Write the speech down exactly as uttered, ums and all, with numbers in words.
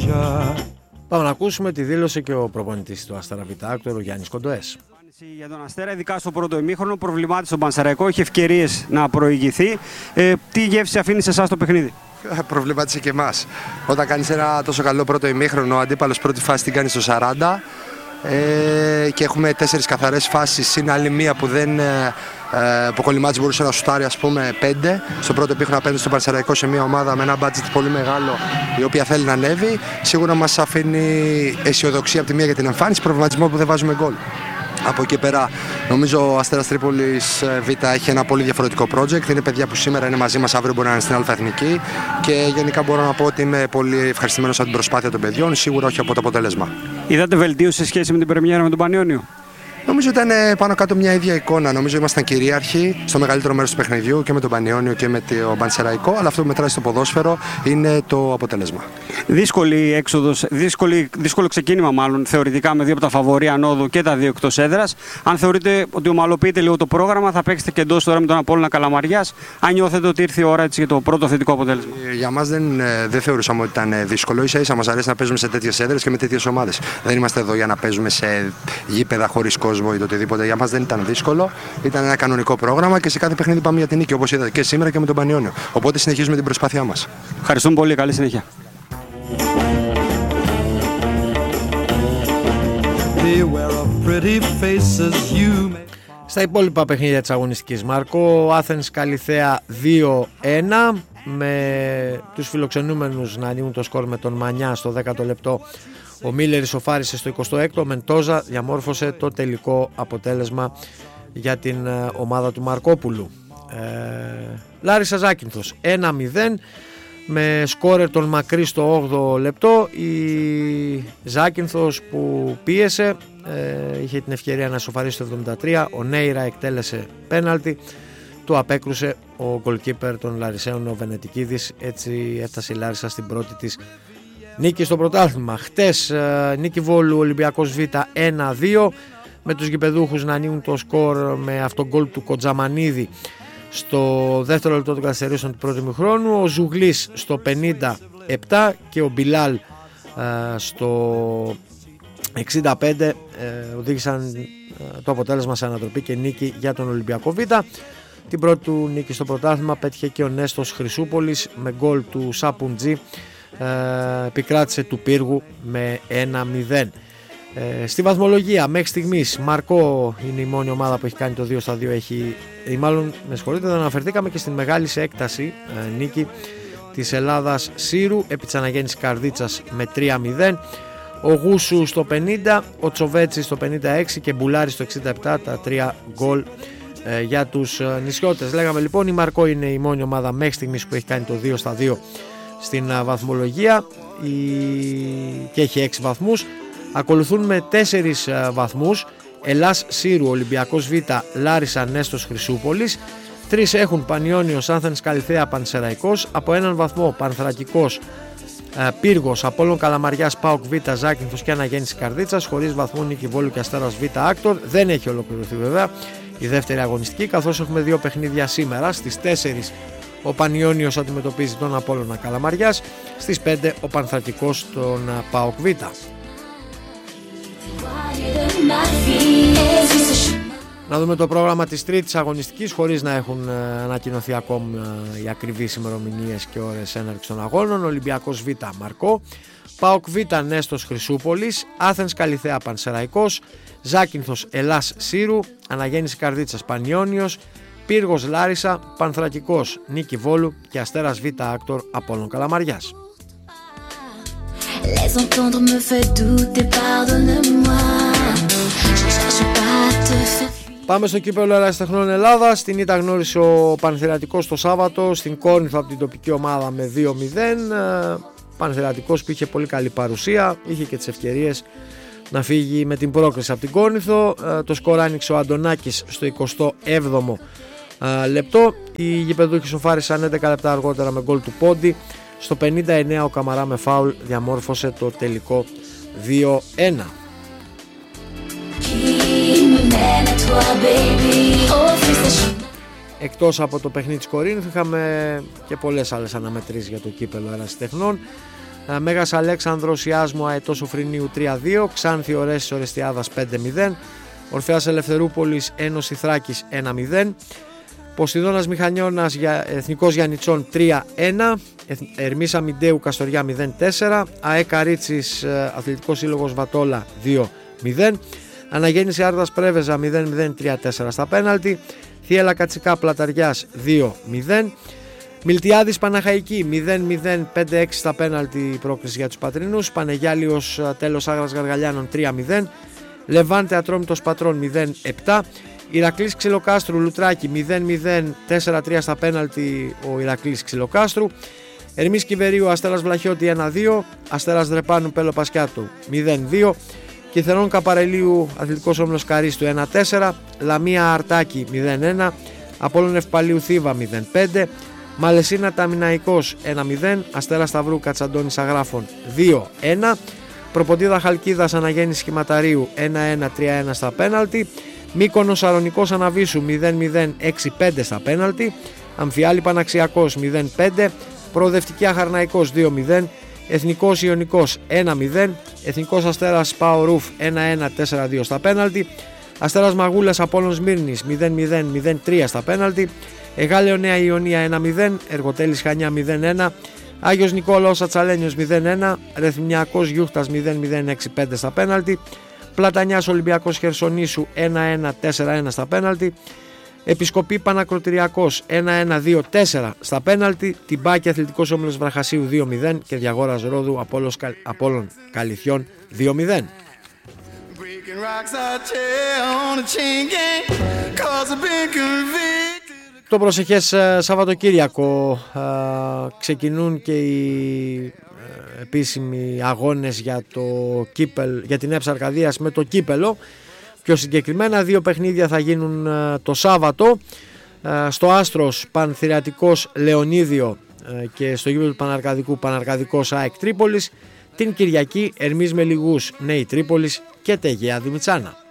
Πάμε να ακούσουμε τη δήλωση και ο προπονητής του Αστέρα Β' Άκτορ, ο Γιάννης Κοντοές. Για τον Αστέρα, ειδικά στο πρώτο ημίχρονο, προβλημάτισε τον Πανσεραϊκό, είχε ευκαιρίες να προηγηθεί. Ε, τι γεύση αφήνει σε εσάς το παιχνίδι? Προβλημάτισε και εμάς. Όταν κάνεις ένα τόσο καλό πρώτο ημίχρονο, ο αντίπαλος πρώτη φάση την κάνει στο σαράντα ε, και έχουμε τέσσερις καθαρές φάσεις, είναι άλλη μία που δεν. Ε, που ο Κολυμάτης μπορούσε να σουτάρει, ας πούμε, πέντε. Στο πρώτο επίχρονο απέναντι στον Πανσεραϊκό σε μια ομάδα με ένα budget πολύ μεγάλο, η οποία θέλει να ανέβει. Σίγουρα μας αφήνει αισιοδοξία από τη μία για την εμφάνιση, προβληματισμό που δεν βάζουμε γκολ. Από εκεί πέρα, νομίζω ο Αστέρας Τρίπολης Β έχει ένα πολύ διαφορετικό project. Είναι παιδιά που σήμερα είναι μαζί μας, αύριο μπορεί να είναι στην Α' Εθνική. Και γενικά μπορώ να πω ότι είμαι πολύ ευχαριστημένος από την προσπάθεια των παιδιών, σίγουρα όχι από το αποτέλεσμα. Είδατε βελτίωση σε σχέση με την πρεμιέρα με τον Πανιόνιο? Νομίζω ήταν πάνω κάτω μια ίδια εικόνα. Νομίζω ήμασταν κυρίαρχοι στο μεγαλύτερο μέρος του παιχνιδιού και με τον Πανιόνιο και με τον Πανσεραϊκό. Αλλά αυτό που μετράει στο ποδόσφαιρο είναι το αποτέλεσμα. Δύσκολη έξοδος, δύσκολη, δύσκολο ξεκίνημα μάλλον θεωρητικά με δύο από τα φαβορί ανόδου και τα δύο εκτός έδρας. Αν θεωρείτε ότι ομαλοποιείτε λίγο το πρόγραμμα, θα παίξετε και εντός τώρα με τον Απόλλωνα Καλαμαριάς. Αν νιώθετε ότι ήρθε η ώρα έτσι, για το πρώτο θετικό αποτέλεσμα? Για μας δεν, δεν θεωρούσαμε ότι ήταν δύσκολο. Ίσα ίσα μας αρέσει να παίζουμε σε τέτοιες έδρες και με τέτοιες ομάδες. Δεν είμαστε εδώ για να παίζουμε σε γήπεδα χωρίς κόσμο ή το οτιδήποτε. Για μας δεν ήταν δύσκολο. Ήταν ένα κανονικό πρόγραμμα και σε κάθε παιχνίδι πάμε για την νίκη, όπως είδατε και σήμερα και με τον Πανιόνιο. Οπότε συνεχίζουμε την προσπάθειά μας. Ευχαριστούμε πολύ. Καλή συνέχεια. Στα υπόλοιπα παιχνίδια της αγωνιστικής, Μαρκό Άθενς Καλιθέα δύο ένα, με τους φιλοξενούμενους να ανοίγουν το σκορ με τον Μανιά στο δέκατο λεπτό. Ο Μίλερ ισοφάρισε στο εικοστό έκτο, ο Μεντόζα διαμόρφωσε το τελικό αποτέλεσμα για την ομάδα του Μαρκόπουλου. Ε, Λάρισα Ζάκυνθος ένα μηδέν, με σκόρερ τον Μακρύ στο όγδοο λεπτό. Η Ζάκυνθος που πίεσε, ε, είχε την ευκαιρία να σοφαρίσει στο εβδομήντα τρία, ο Νέιρα εκτέλεσε πέναλτι, το απέκρουσε ο γκολκίπερ των Λαρισαίων, ο Βενετικίδης. Έτσι έφτασε η Λάρισα στην πρώτη της νίκη στο πρωτάθλημα. Χτες ε, νίκη Βόλου Ολυμπιακός Β ένα δύο, με τους γηπεδούχους να ανοίγουν το σκορ με αυτόν γκολ του Κοτζαμανίδη στο δεύτερο λεπτό των καθυστερήσεων του πρώτου ημιχρόνου. Ο Ζουγλής στο πενήντα επτά και ο Μπιλάλ ε, στο εξήντα πέντε ε, οδήγησαν ε, το αποτέλεσμα σε ανατροπή και νίκη για τον Ολυμπιακό Β. Την πρώτη του νίκη στο πρωτάθλημα πέτυχε και ο Νέστος Χρυσούπολης με γκολ του Σαπουτζή. Ε, επικράτησε του Πύργου με ένα μηδέν. Ε, στη βαθμολογία μέχρι στιγμής Μαρκό είναι η μόνη ομάδα που έχει κάνει το δύο στα δύο, έχει, ή μάλλον με συγχωρείτε, δεν αναφερθήκαμε και στην μεγάλη σε έκταση ε, νίκη της Ελλάδας Σύρου επί της αναγέννησης Καρδίτσας με τρία μηδέν. Ο Γούσου στο πενήντα, ο Τσοβέτσι στο πενήντα έξι και Μπουλάρη στο εξήντα επτά, τα τρία γκολ ε, για τους ε, νησιώτες. Λέγαμε λοιπόν η Μαρκό είναι η μόνη ομάδα μέχρι στιγμής που έχει κάνει το δύο στα δύο στην uh, βαθμολογία η... και έχει έξι βαθμούς. Ακολουθούν με τέσσερις uh, βαθμούς Ελλάς Σύρου, Ολυμπιακός Β, Λάρισα, Νέστος Χρυσούπολης. Τρεις έχουν Πανιόνιος, Άθενς Καλιθέα, Πανσεραϊκός. Από έναν βαθμό Πανθρακικός, uh, Πύργος, Απόλλων Καλαμαριάς, ΠΑΟΚ Β, Ζάκυνθος και Αναγέννηση Καρδίτσας. Χωρίς βαθμό Νίκη Βόλου και Αστέρας Β Άκτορ. Δεν έχει ολοκληρωθεί βέβαια η δεύτερη αγωνιστική, καθώς έχουμε δύο παιχνίδια σήμερα. Στις τέσσερις ο Πανιόνιος αντιμετωπίζει τον Απόλλωνα Καλαμαριάς, στις πέντε ο Πανθρακικός τον ΠΑΟΚ Β. Να δούμε το πρόγραμμα της τρίτης αγωνιστικής, χωρίς να έχουν ανακοινωθεί ακόμα οι ακριβείς ημερομηνίες και ώρες έναρξης των αγώνων. Ολυμπιακός Β Μαρκό, ΠΑΟΚ Β Νέστος Χρυσούπολης, Άθενς Καλιθέα Πανσεραϊκός, Ζάκυνθος Ελλάς Σύρου, Αναγέννηση Καρδίτσας Πανιόνιος, Πύργος Λάρισα, Πανθρακικός Νίκη Βόλου και Αστέρας Β Άκτορ Απόλλων Καλαμαριάς. Πάμε στο κύπελλο Ερασιτεχνών Ελλάδας. Την ήττα γνώρισε ο Πανθρακικός το Σάββατο στην Κόρινθο από την τοπική ομάδα με δύο μηδέν. Πανθρακικός που είχε πολύ καλή παρουσία, είχε και τις ευκαιρίες να φύγει με την πρόκριση από την Κόρινθο. Το σκορ άνοιξε ο Αντωνάκης στο εικοστό έβδομο λεπτό. Οι γηπεδούχοι σοφάρισαν έντεκα λεπτά αργότερα με γκολ του Πόντι. Στο πενήντα εννέα ο Καμαρά με φάουλ διαμόρφωσε το τελικό δύο ένα. Εκτός από το παιχνίδι της Κορίνθου είχαμε και πολλές άλλες αναμετρήσεις για το κύπελλο Ερασιτεχνών. Μέγας Αλέξανδρος Ιάσμου Αετός Οφρινίου τρία δύο, Ξάνθη Ορέσης Ορεστιάδας πέντε μηδέν, Ορφέας Ελευθερούπολης Ένωση Θράκης ένα μηδέν, Ποσειδώνας Μηχανιώνας για Εθνικός Γιαννιτσών τρία ένα, Ερμής Αμιντέου Καστοριά μηδέν τέσσερα, ΑΕ Καρίτσης Αθλητικός Σύλλογος Βατόλα δύο μηδέν, Αναγέννηση Άρδας Πρέβεζα μηδέν μηδέν τρία τέσσερα στα πέναλτι, Θίελα Κατσικά Πλαταριάς δύο μηδέν, Μιλτιάδης Παναχαϊκή μηδέν μηδέν πέντε έξι στα πέναλτι πρόκριση για τους πατρινούς, Πανεγιάλιος Τέλος Άγρας Γαργαλιάνων τρία μηδέν, Λεβάντε Ατρόμητος Πατρών μηδέν επτά, Ηρακλής Ξυλοκάστρου Λουτράκη μηδέν μηδέν τέσσερα τρία στα πέναλτι ο Ηρακλής Ξυλοκάστρου, Ερμής Κιβερίου Αστέρας Βλαχιώτη ένα δύο, Αστέρας Δρεπάνου Πέλο Πασκιάτου μηδέν δύο, Κιθερών Καπαρελίου Αθλητικός Όμιλος Καρίστου ένα τέσσερα, Λαμία Αρτάκη μηδέν ένα, Απόλλων Ευπαλίου Θήβα μηδέν πέντε, Μαλεσίνα Ταμιναϊκός ένα μηδέν, Αστέρα Σταυρού Κατσαντώνης Αγράφων δύο ένα, Προποντίδα Χαλκίδας Αναγέννηση Σχηματαρίου ένα ένα τρία ένα στα πέναλτι, Μύκονος Αρωνικός Αναβίσου μηδέν μηδέν έξι πέντε στα πέναλτι, Αμφιάλη Παναξιακός μηδέν πέντε, Προοδευτική Αχαρναϊκός δύο μηδέν, Εθνικός Ιωνικός ένα μηδέν, Εθνικός Αστέρας Πάο Ρουφ ένα ένα τέσσερα δύο στα πέναλτι, Αστέρας Μαγούλας Απόλλων Σμύρνης μηδέν μηδέν μηδέν τρία στα πέναλτι, Εγάλεο Νέα Ιωνία ένα μηδέν, Εργοτέλης Χανιά μηδέν ένα, Άγιος Νικόλαος Ατσαλένιος μηδέν ένα, Ρεθμιακός Γιούχτας μηδέν μηδέν έξι πέντε στα πέναλτι, Πλατανιάς Ολυμπιακός Χερσονήσου ένα ένα τέσσερα ένα στα πέναλτι, Επισκοπή Πανακροτηριακός ένα ένα δύο τέσσερα στα πέναλτι, Τιμπάκη Αθλητικός Όμιλος Βραχασίου δύο μηδέν και Διαγόρας Ρόδου Απόλλων Καλυθιών δύο μηδέν. Το προσεχές Σαββατοκύριακο α, ξεκινούν και οι α, επίσημοι αγώνες για, το κύπελ, για την ΕΠΣ Αρκαδίας με το κύπελο. Πιο συγκεκριμένα δύο παιχνίδια θα γίνουν α, το Σάββατο α, στο Άστρος Πανθηρεατικός Λεωνίδιο α, και στο γήπεδο του Παναρκαδικού Παναρκαδικός ΑΕΚ Τρίπολης. Την Κυριακή Ερμής Μελιγούς Νέη Τρίπολης και Τεγέα Δημητσάνα.